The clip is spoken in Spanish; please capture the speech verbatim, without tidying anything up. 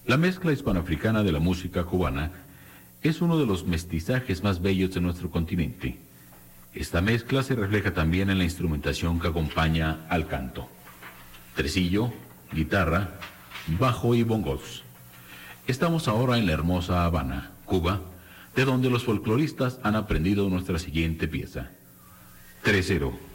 La mezcla hispanoafricana de la música cubana es uno de los mestizajes más bellos de nuestro continente. Esta mezcla se refleja también en la instrumentación que acompaña al canto. Tresillo, guitarra, bajo y bongos. Estamos ahora en la hermosa Habana, Cuba, de donde los folcloristas han aprendido nuestra siguiente pieza. Tercero.